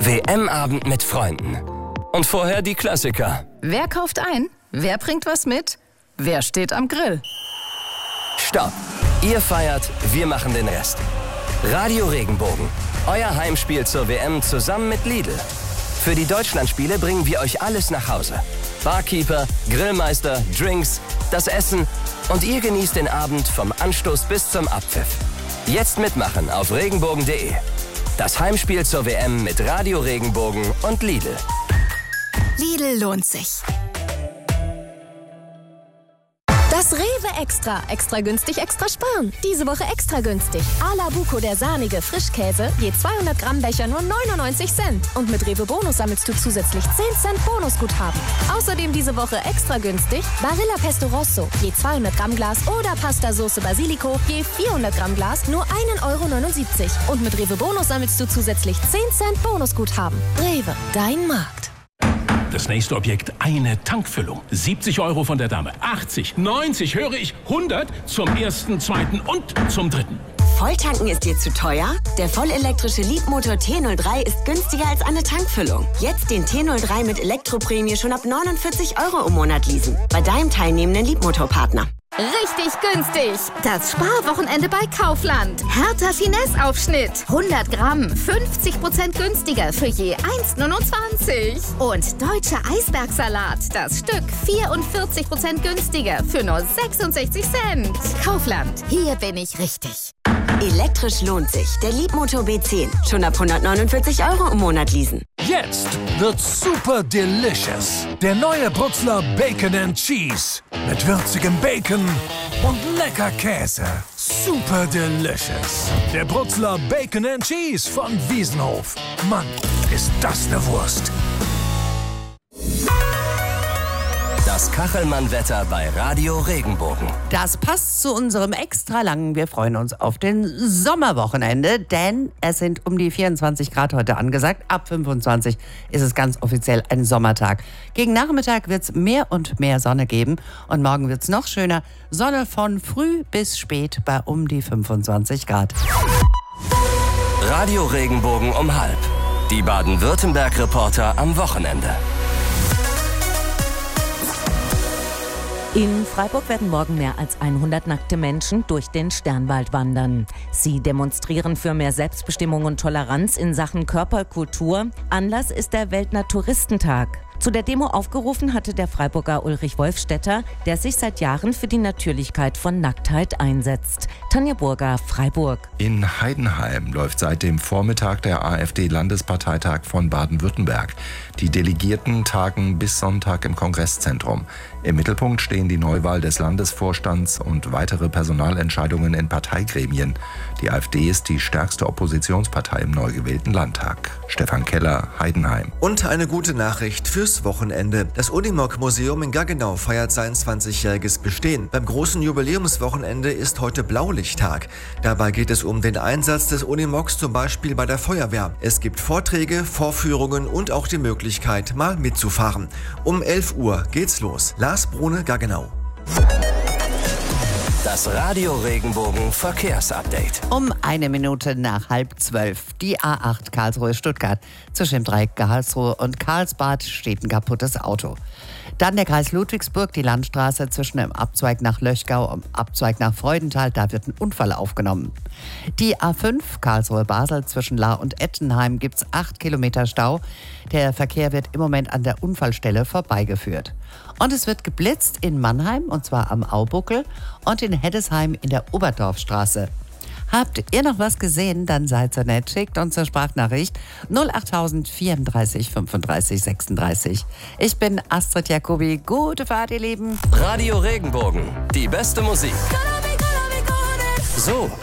WM-Abend mit Freunden. Und vorher die Klassiker. Wer kauft ein? Wer bringt was mit? Wer steht am Grill? Stopp! Ihr feiert, wir machen den Rest. Radio Regenbogen. Euer Heimspiel zur WM zusammen mit Lidl. Für die Deutschlandspiele bringen wir euch alles nach Hause. Barkeeper, Grillmeister, Drinks, das Essen und ihr genießt den Abend vom Anstoß bis zum Abpfiff. Jetzt mitmachen auf regenbogen.de. Das Heimspiel zur WM mit Radio Regenbogen und Lidl. Lidl lohnt sich. Das Rewe Extra. Extra günstig, extra sparen. Diese Woche extra günstig. A la Buco, der sahnige Frischkäse. Je 200 Gramm Becher nur 99 Cent. Und mit Rewe Bonus sammelst du zusätzlich 10 Cent Bonusguthaben. Außerdem diese Woche extra günstig. Barilla Pesto Rosso. Je 200 Gramm Glas oder Pasta Soße Basilico. Je 400 Gramm Glas nur 1,79 €. Und mit Rewe Bonus sammelst du zusätzlich 10 Cent Bonusguthaben. Rewe, dein Markt. Das nächste Objekt, eine Tankfüllung. 70 € von der Dame, 80, 90, höre ich, 100 zum ersten, zweiten und zum dritten. Volltanken ist dir zu teuer? Der vollelektrische Leapmotor T03 ist günstiger als eine Tankfüllung. Jetzt den T03 mit Elektroprämie schon ab 49 € im Monat leasen. Bei deinem teilnehmenden Leapmotor-Partner. Richtig günstig. Das Sparwochenende bei Kaufland. Hertha Finesse-Aufschnitt. 100 Gramm, 50% günstiger für je 1,29. Und deutscher Eisbergsalat. Das Stück 44% günstiger für nur 66 Cent. Kaufland. Hier bin ich richtig. Elektrisch lohnt sich. Der Leapmotor B10. Schon ab 149 € im Monat leasen. Jetzt wird super delicious. Der neue Brutzler Bacon and Cheese. Mit würzigem Bacon und lecker Käse. Super delicious. Der Brutzler Bacon and Cheese von Wiesenhof. Mann, ist das eine Wurst. Das Kachelmann-Wetter bei Radio Regenbogen. Das passt zu unserem extra langen. Wir freuen uns auf den Sommerwochenende, denn es sind um die 24 Grad heute angesagt. Ab 25 ist es ganz offiziell ein Sommertag. Gegen Nachmittag wird es mehr und mehr Sonne geben und morgen wird es noch schöner. Sonne von früh bis spät bei um die 25 Grad. Radio Regenbogen um 12:30. Die Baden-Württemberg-Reporter am Wochenende. In Freiburg werden morgen mehr als 100 nackte Menschen durch den Sternwald wandern. Sie demonstrieren für mehr Selbstbestimmung und Toleranz in Sachen Körperkultur. Anlass ist der Weltnaturistentag. Zu der Demo aufgerufen hatte der Freiburger Ulrich Wolfstetter, der sich seit Jahren für die Natürlichkeit von Nacktheit einsetzt. Tanja Burger, Freiburg. In Heidenheim läuft seit dem Vormittag der AfD-Landesparteitag von Baden-Württemberg. Die Delegierten tagen bis Sonntag im Kongresszentrum. Im Mittelpunkt stehen die Neuwahl des Landesvorstands und weitere Personalentscheidungen in Parteigremien. Die AfD ist die stärkste Oppositionspartei im neu gewählten Landtag. Stefan Keller, Heidenheim. Und eine gute Nachricht fürs Wochenende. Das Unimog-Museum in Gaggenau feiert sein 20-jähriges Bestehen. Beim großen Jubiläumswochenende ist heute Blaulichttag. Dabei geht es um den Einsatz des Unimogs zum Beispiel bei der Feuerwehr. Es gibt Vorträge, Vorführungen und auch die Möglichkeit, mal mitzufahren. Um 11 Uhr geht's los. Lars Brune, Gaggenau. Das Radio Regenbogen Verkehrsupdate. Um 1 Minute nach 11:30. Die A8 Karlsruhe-Stuttgart. Zwischen Dreieck Karlsruhe und Karlsbad steht ein kaputtes Auto. Dann der Kreis Ludwigsburg, die Landstraße zwischen dem Abzweig nach Löchgau und Abzweig nach Freudenthal. Da wird ein Unfall aufgenommen. Die A5 Karlsruhe-Basel zwischen Lahr und Ettenheim gibt es 8 Kilometer Stau. Der Verkehr wird im Moment an der Unfallstelle vorbeigeführt. Und es wird geblitzt in Mannheim, und zwar am Aubuckel, und in Heddesheim in der Oberdorfstraße. Habt ihr noch was gesehen? Dann seid so nett, schickt uns eine Sprachnachricht 08000 34 35 36. Ich bin Astrid Jacobi. Gute Fahrt, ihr Lieben. Radio Regenbogen, die beste Musik. So